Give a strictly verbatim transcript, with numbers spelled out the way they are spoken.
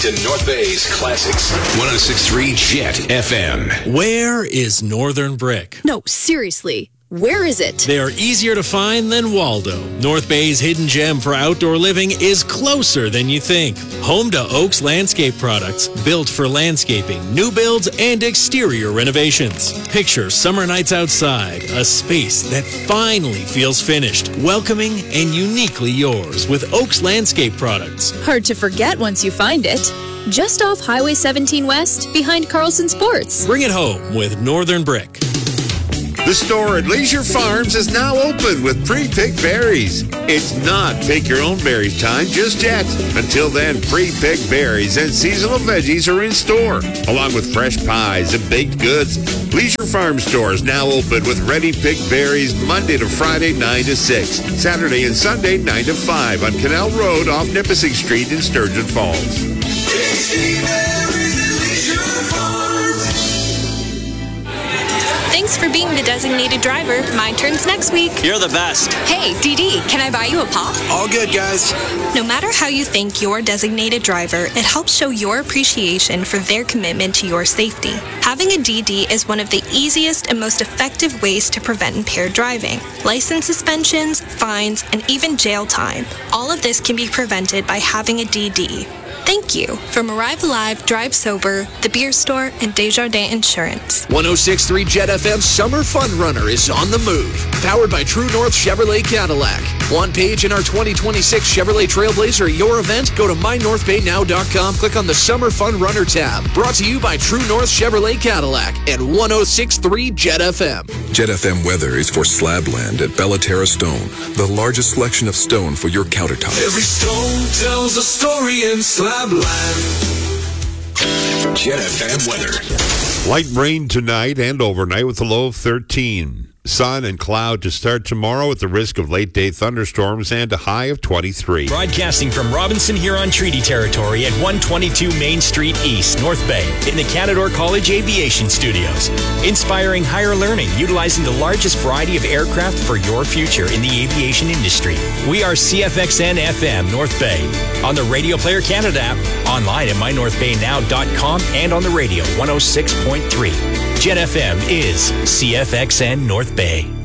To North Bay's Classics. one oh six point three Jet F M. Where is Northern Brick? No, seriously. Where is it? They are easier to find than Waldo. North Bay's hidden gem for outdoor living is closer than you think. Home to Oaks Landscape Products, built for landscaping, new builds, and exterior renovations. Picture summer nights outside, a space that finally feels finished, welcoming, and uniquely yours with Oaks Landscape Products. Hard to forget once you find it. Just off Highway seventeen West, behind Carlson Sports. Bring it home with Northern Brick. The store at Leisure Farms is now open with pre-picked berries. It's not pick your own berries time just yet. Until then, pre-picked berries and seasonal veggies are in store, along with fresh pies and baked goods. Leisure Farm store is now open with ready-picked berries Monday to Friday, nine to six. Saturday and Sunday, nine to five on Canal Road off Nipissing Street in Sturgeon Falls. Thanks for being the designated driver. Mine turns next week. You're the best. Hey, Dee Dee, can I buy you a pop? All good, guys. No matter how you thank your designated driver, it helps show your appreciation for their commitment to your safety. Having a D D is one of the easiest and most effective ways to prevent impaired driving. License suspensions, fines, and even jail time. All of this can be prevented by having a D D. Thank you. From Arrive Alive, Drive Sober, The Beer Store, and Desjardins Insurance. one oh six point three Jet F M Summer Fun Runner is on the move. Powered by True North Chevrolet Cadillac. One page in our twenty twenty-six Chevrolet Trailblazer at your event? Go to my north bay now dot com. Click on the Summer Fun Runner tab. Brought to you by True North Chevrolet Cadillac and one oh six point three Jet F M. Jet F M weather is for Slabland at Bellaterra Stone, the largest selection of stone for your countertops. Every stone tells a story in Slabland. Jet F M weather. Light rain tonight and overnight with a low of thirteen. Sun and cloud to start tomorrow at the risk of late-day thunderstorms and a high of twenty-three. Broadcasting from Robinson Huron Treaty Territory at one twenty-two Main Street East, North Bay, in the Canadore College Aviation Studios. Inspiring higher learning, utilizing the largest variety of aircraft for your future in the aviation industry. We are C F X N F M North Bay. On the Radio Player Canada app, online at my north bay now dot com, and on the radio one oh six point three. Jet F M is C F X N North Bay.